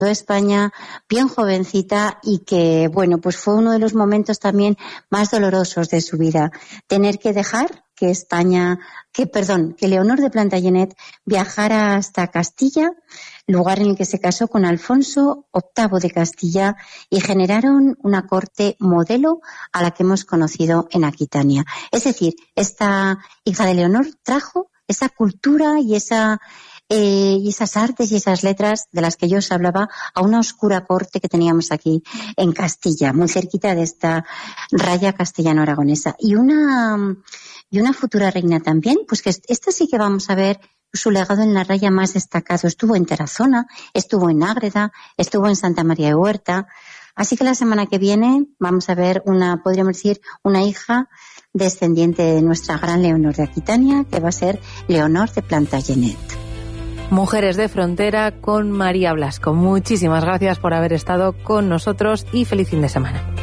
España bien jovencita y que, bueno, pues fue uno de los momentos también más dolorosos de su vida. Tener que dejar que Leonor de Plantagenet viajara hasta Castilla, lugar en el que se casó con Alfonso VIII de Castilla y generaron una corte modelo a la que hemos conocido en Aquitania. Es decir, esta hija de Leonor trajo esa cultura y esas artes y esas letras de las que yo os hablaba a una oscura corte que teníamos aquí en Castilla, muy cerquita de esta raya castellano-aragonesa. Y una futura reina también, pues que esta sí que vamos a ver su legado en la raya más destacado. Estuvo en Tarazona, estuvo en Ágreda, estuvo en Santa María de Huerta. Así que la semana que viene vamos a ver podríamos decir, una hija descendiente de nuestra gran Leonor de Aquitania, que va a ser Leonor de Plantagenet. Mujeres de Frontera con María Blasco. Muchísimas gracias por haber estado con nosotros y feliz fin de semana.